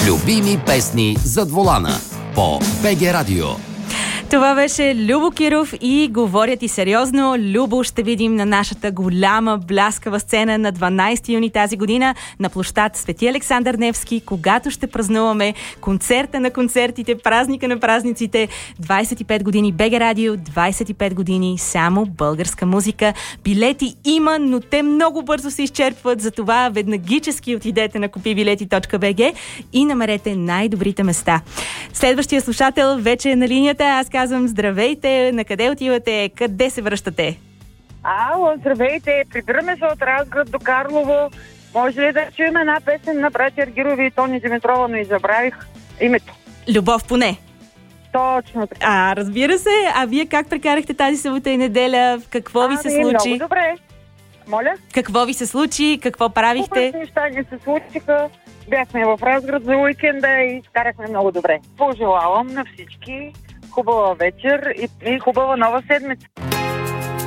Любими песни зад волана по БГ Радио. Това беше Любо Киров и говорят и сериозно. Любо ще видим на нашата голяма бляскава сцена на 12 юни тази година на площад Свети Александър Невски, когато ще празнуваме концерта на концертите, празника на празниците, 25 години БГ Радио, 25 години само българска музика. Билети има, но те много бързо се изчерпват, затова веднагически отидете на kupibileti.bg и намерете най-добрите места. Следващия слушател вече е на линията. Аз казвам здравейте, на къде отивате, къде се връщате? Ало, здравейте, прибираме се от Разград до Карлово. Може ли да чуем една песен на братя Аргирови и Тони Димитрова, но и забравих името. Любов поне. Точно така. Разбира се. А вие как прекарахте тази събота и неделя? Какво ви се случи? Много добре. Моля? Какво ви се случи? Какво правихте? Хубави неща ни се случиха. Бяхме в Разград за уикенда и карахме много добре. Пожелавам на всички хубава вечер и хубава нова седмица.